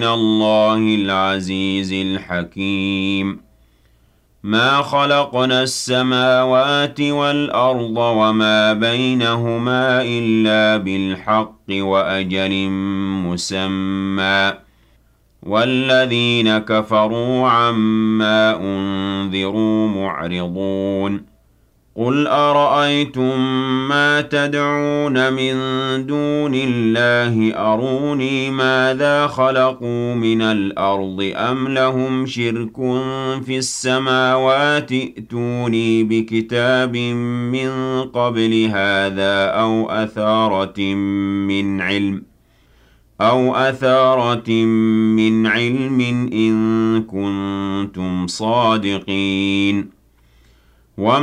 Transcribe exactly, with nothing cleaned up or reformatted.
الله العزيز الحكيم ما خلقنا السماوات والأرض وما بينهما إلا بالحق وأجل مسمى والذين كفروا عما أنذروا معرضون قل أرأيتم ما تدعون من دون الله أروني ماذا خلقوا من الأرض أم لهم شرك في السماوات ائتوني بكتاب من قبل هذا أو أثارة من علم أو أثارة من علم إن كنتم صادقين